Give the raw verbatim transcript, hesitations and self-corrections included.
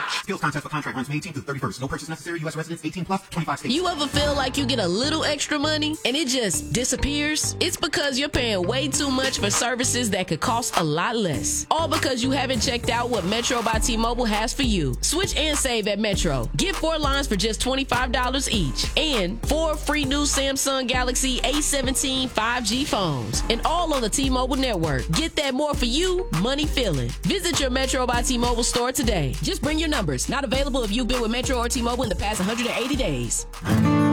Skills contest for contract runs May eighteenth through thirty-first. No purchase necessary. U S residents eighteen plus, twenty-five states. You ever feel like you get a little extra money and it just disappears? It's because you're paying way too much for services that could cost a lot less. All because you haven't checked out what Metro by T-Mobile has for you. Switch and save at Metro. Get four lines for just twenty-five dollars each. And four free new Samsung Galaxy A seventeen five G phones. And all on the T-Mobile network. Get that more for you, money feeling. Visit your Metro by T-Mobile store today. Just bring your numbers. Not available if you've been with Metro or T-Mobile in the past one hundred eighty days.